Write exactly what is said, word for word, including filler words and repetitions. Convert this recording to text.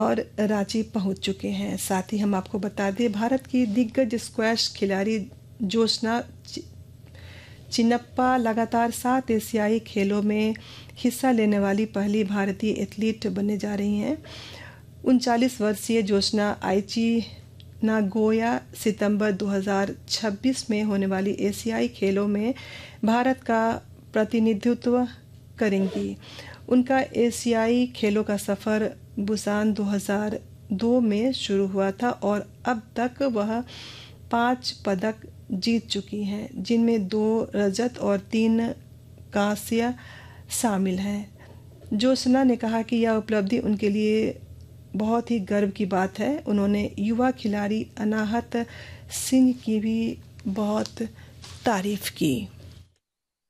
और रांची पहुंच चुके हैं। साथ ही हम आपको बता दें, भारत की दिग्गज स्क्वैश खिलाड़ी जोशना चिन्नप्पा लगातार सात एशियाई खेलों में हिस्सा लेने वाली पहली भारतीय एथलीट बनने जा रही हैं। उनचालीस वर्षीय जोशना आइची नागोया सितंबर दो हज़ार छब्बीस में होने वाली एशियाई खेलों में भारत का प्रतिनिधित्व करेंगी। उनका एशियाई खेलों का सफ़र बुसान दो हज़ार दो में शुरू हुआ था और अब तक वह पाँच पदक जीत चुकी हैं, जिनमें दो रजत और तीन कांस्य शामिल हैं। जोशना ने कहा कि यह उपलब्धि उनके लिए बहुत ही गर्व की बात है। उन्होंने युवा खिलाड़ी अनाहत सिंह की भी बहुत तारीफ की।